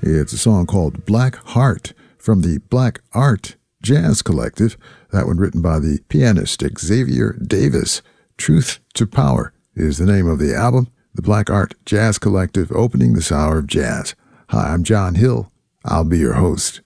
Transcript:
It's a song called Black Heart from the Black Art Jazz Collective. That one written by the pianist Xavier Davis. Truth to Power is the name of the album. The Black Art Jazz Collective opening this hour of jazz. Hi, I'm John Hill. I'll be your host.